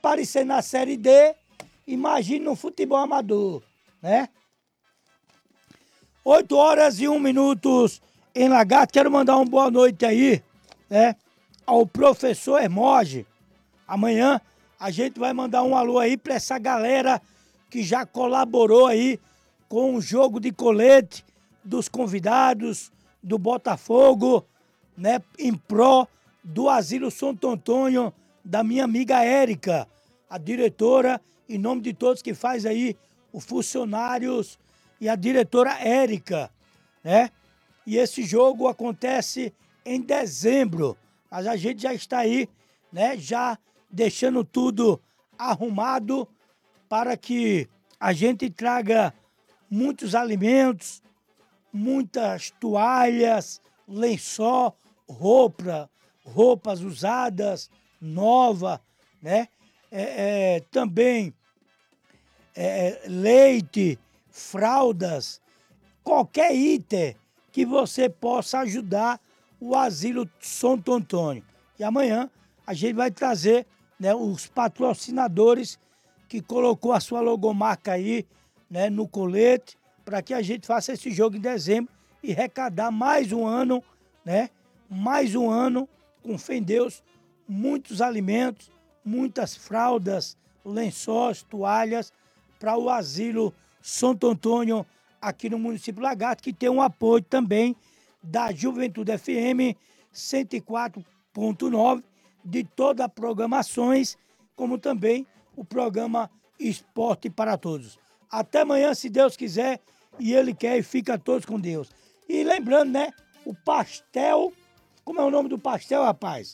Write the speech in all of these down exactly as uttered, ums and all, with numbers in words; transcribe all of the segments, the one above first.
aparecer na Série D, imagine no futebol amador, né? oito horas e um minutos em Lagarto. Quero mandar uma boa noite aí, né, ao professor Hermoge. Amanhã a gente vai mandar um alô aí para essa galera que já colaborou aí com o jogo de colete dos convidados do Botafogo, né, em pró do Asilo Santo Antônio, da minha amiga Érica, a diretora, em nome de todos que faz aí os funcionários e a diretora Érica, né? E esse jogo acontece em dezembro, mas a gente já está aí, né, já deixando tudo arrumado para que a gente traga muitos alimentos, muitas toalhas, lençol, roupa, roupas usadas, nova, né? É, é, também é, leite, fraldas, qualquer item que você possa ajudar o Asilo Santo Antônio. E amanhã a gente vai trazer, né, os patrocinadores que colocou a sua logomarca aí, né, no colete, para que a gente faça esse jogo em dezembro e arrecadar mais um ano, né? Mais um ano, com fé em Deus, muitos alimentos, muitas fraldas, lençóis, toalhas para o Asilo Santo Antônio aqui no município Lagarto, que tem um apoio também da Juventude F M cento e quatro ponto nove, de todas as programações, como também o programa Esporte para Todos. Até amanhã, se Deus quiser, e Ele quer, e fica todos com Deus. E lembrando, né, o pastel, como é o nome do pastel, rapaz?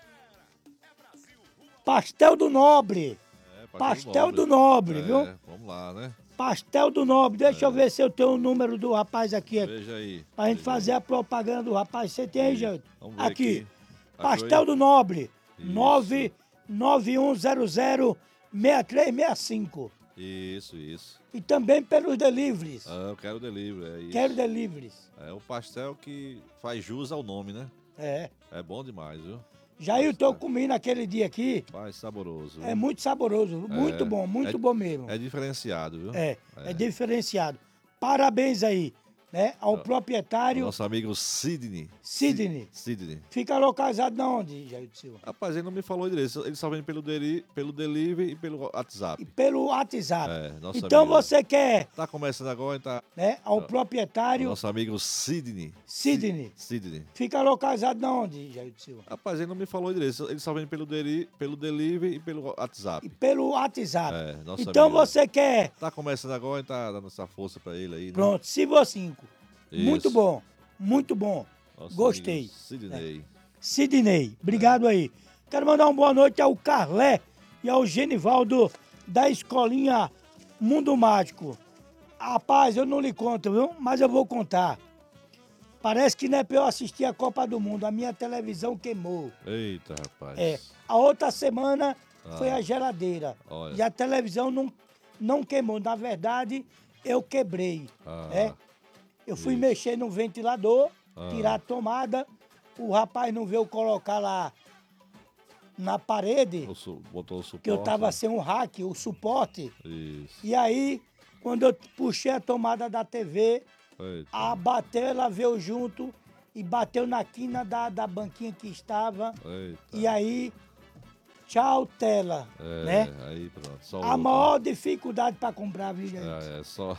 Pastel do Nobre. É, pastel do Nobre, é, viu? Vamos lá, né? Pastel do Nobre. Deixa É. eu ver se eu tenho o número do rapaz aqui. Veja aí. Pra gente veja fazer aí. a propaganda do rapaz. Você tem aí, gente? Vamos ver Aqui. aqui. Achou Pastel aí? do Nobre. Isso. nove nove um zero zero seis três seis cinco. Isso, isso. E também pelos deliveries. Ah, eu quero delivery, é isso. Quero deliveries. É o pastel que faz jus ao nome, né? É. É bom demais, viu? Já eu tô comendo aquele dia aqui. Faz saboroso. É muito saboroso. Muito É. bom, muito É- bom mesmo. É diferenciado, viu? É, é, É. diferenciado. Parabéns aí, né, ao O proprietário nosso amigo Sidney. Sidney. Sidney. Fica localizado na onde, Jair Silva? Rapaz, ele não me falou direito. Ele só vem pelo, deli pelo delivery e pelo WhatsApp. E pelo WhatsApp. É, nosso Então amigo. você quer, Tá começando agora, tá? né, ao O proprietário nosso amigo Sidney. Sidney. Sidney. Fica localizado na onde, Jair Silva? Rapaz, ele não me falou direito. Ele só vem pelo, deli pelo delivery e pelo E WhatsApp. pelo WhatsApp. É, nosso Então amigo. você quer, Tá começando agora e tá dando essa força pra ele aí, né? pronto, Silva cinco. Muito Isso. bom, muito bom. Nosso Gostei. amigo Sidney. Sidney, obrigado aí. Quero mandar uma boa noite ao Carlé e ao Genivaldo da escolinha Mundo Mágico. Rapaz, eu não lhe conto, viu? Mas eu vou contar. Parece que não é pra eu assistir a Copa do Mundo. A minha televisão queimou. Eita, rapaz. É. A outra semana Ah. foi a geladeira. Olha. E a televisão não, não queimou. Na verdade, eu quebrei. Ah. Né? Eu fui Isso. mexer no ventilador, Ah. tirar a tomada. O rapaz não veio colocar lá na parede, O su- Botou o suporte. que eu tava né? sem um rack, o suporte. Isso. E aí, quando eu puxei a tomada da T V, Eita. a bateu, ela veio junto e bateu na quina da, da banquinha que estava. Eita. E aí, tchau, tela, É, né? aí pronto. Só A outra. maior dificuldade para comprar, viu, gente? É, é só.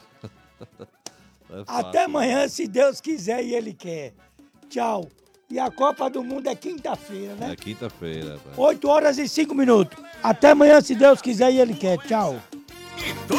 É Até fácil. amanhã, se Deus quiser e Ele quer. Tchau. E a Copa do Mundo é quinta-feira, né? É quinta-feira, velho. oito horas e cinco minutos. Até amanhã, se Deus quiser e Ele quer. Tchau. E